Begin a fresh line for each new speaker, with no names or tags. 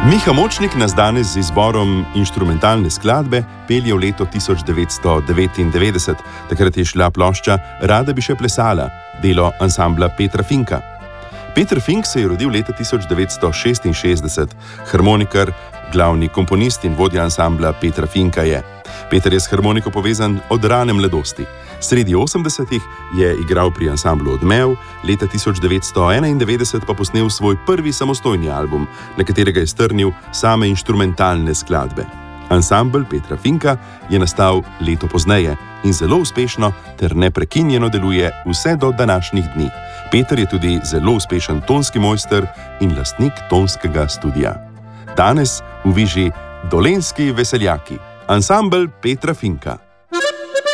Miha Močnik nas danes z izborom inštrumentalne skladbe pelje v leto 1999. Takrat je šla plošča Rada bi še plesala, delo ansambla Petra Finka. Peter Fink se je rodil leta 1966, harmonikar, glavni komponist in vodja ansambla Petra Finka je. Peter je s harmoniko povezan od rane mladosti. Sredi 80-ih je igral pri ansamblu Odmev, leta 1991 pa posnel svoj prvi samostojni album, na katerega je strnil same inštrumentalne skladbe. Ansambel Petra Finka je nastal leto pozneje in zelo uspešno ter neprekinjeno deluje vse do današnjih dni. Peter je tudi zelo uspešen tonski mojster in lastnik tonskega studia. Danes v Viži Dolenjski veseljaki, ansambel Petra Finka.